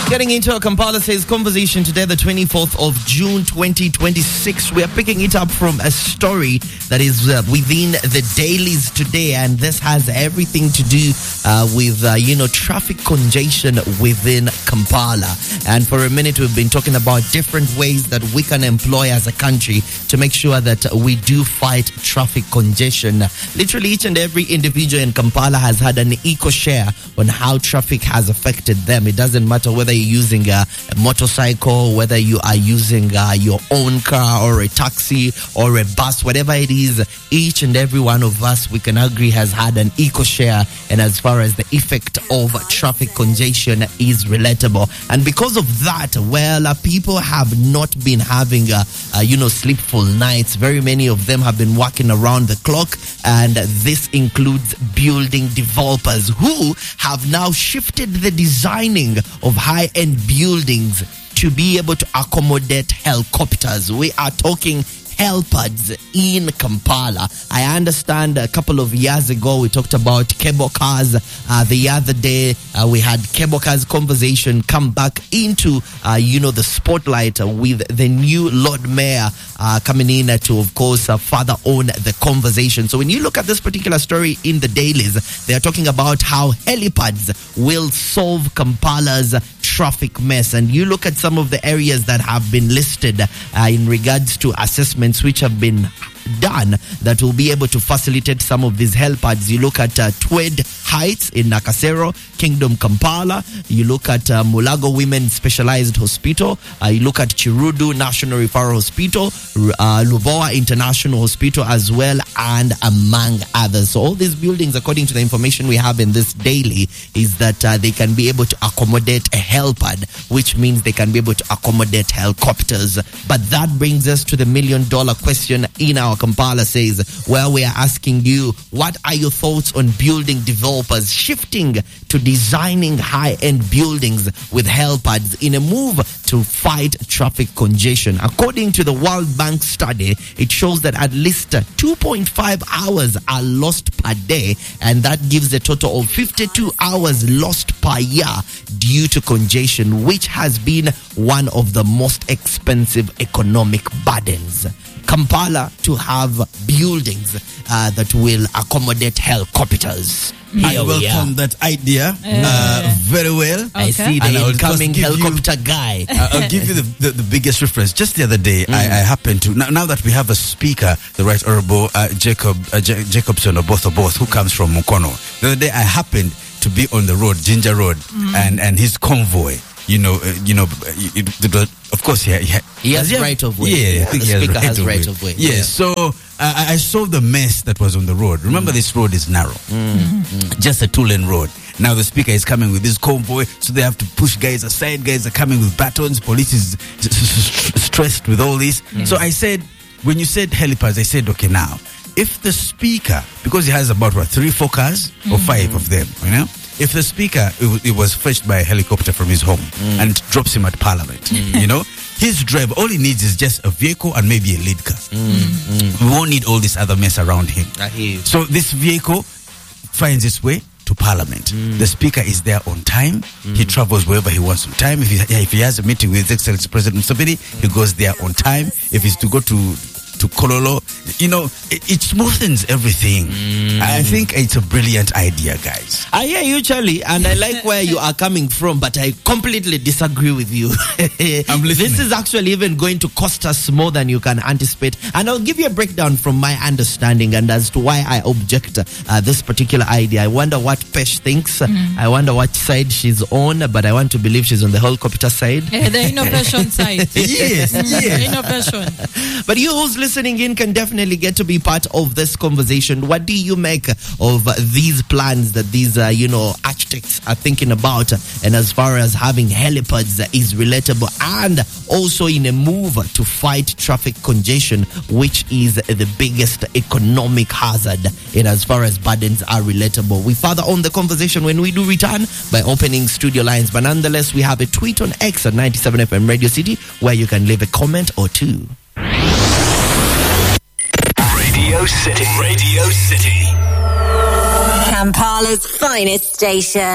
Getting into our Kampala Says conversation today, the 24th of June 2026. We are picking it up from a story that is within the dailies today, and this has everything to do with traffic congestion within Kampala. And for a minute, we've been talking about different ways that we can employ as a country to make sure that we do fight traffic congestion. Literally, each and every individual in Kampala has had an equal share on how traffic has affected them. It doesn't matter whether you're using a motorcycle, whether you are using your own car or a taxi or a bus, whatever it is, each and every one of us, we can agree, has had an equal share. And as far as the effect of traffic congestion is relatable. And because of that, people have not been having, sleepful nights. Very many of them have been working around the clock. And this includes building developers who have now shifted the designing of high-end buildings to be able to accommodate helicopters. We are talking helipads in Kampala. I understand a couple of years ago we talked about cable cars. The other day we had cable cars conversation come back into the spotlight with the new Lord Mayor coming in to, of course, further on the conversation. So when you look at this particular story in the dailies, they are talking about how helipads will solve Kampala's traffic mess. And you look at some of the areas that have been listed in regards to assessments which have been done that will be able to facilitate some of these helipads. You look at Twed Heights in Nakasero, Kingdom Kampala. You look at Mulago Women Specialized Hospital. You look at Chirudu National Referral Hospital, Lubowa International Hospital as well, and among others. So all these buildings, according to the information we have in this daily, is that they can be able to accommodate a helipad, which means they can be able to accommodate helicopters. But that brings us to the $1 million question in our Kampala Says, where we are asking you, what are your thoughts on building developers shifting to designing high-end buildings with helipads in a move to fight traffic congestion? According to the World Bank study, it shows that at least 2.5 hours are lost per day, and that gives a total of 52 hours lost per year due to congestion, which has been one of the most expensive economic burdens. Kampala to have buildings that will accommodate helicopters. I welcome that idea very well. Okay. I see the incoming helicopter guy. I'll give you the biggest reference. Just the other day, I happened to, now that we have a speaker, the Right Honorable Jacobson Oboth, who comes from Mukono. The other day, I happened to be on the road, Ginger Road, and his convoy. Of course, he has right of way. Yeah, I think the speaker has right of way. Yeah, so I saw the mess that was on the road. Remember, this road is narrow, just a 2-lane road. Now the speaker is coming with this convoy, so they have to push guys aside. Guys are coming with batons. Police is stressed with all this. So I said, when you said helipads, I said, okay, now if the speaker, because he has about 3-4 cars or 5 of them, if the speaker it was fetched by a helicopter from his home and drops him at Parliament, his driver, all he needs is just a vehicle and maybe a lead car. We won't need all this other mess around him. I hear you. So this vehicle finds its way to Parliament. The speaker is there on time. He travels wherever he wants on time. If he has a meeting with His Excellency President Museveni, he goes there on time. If he's to go to Kololo, it smoothens everything. I think it's a brilliant idea, guys. I hear you, Charlie, and I like where you are coming from, but I completely disagree with you. I'm listening. This is actually even going to cost us more than you can anticipate, and I'll give you a breakdown from my understanding and as to why I object this particular idea. I wonder what Pesh thinks. I wonder what side she's on, but I want to believe she's on the helicopter side. The innovation side. Yes. The innovation. But you who's listening in can definitely get to be part of this conversation. What do you make of these plans that these, architects are thinking about? And as far as having helipads is relatable, and also in a move to fight traffic congestion, which is the biggest economic hazard, and as far as burdens are relatable. We further on the conversation when we do return by opening studio lines. But nonetheless, we have a tweet on X at 97FM Radio City where you can leave a comment or two. Radio City. Kampala's finest station.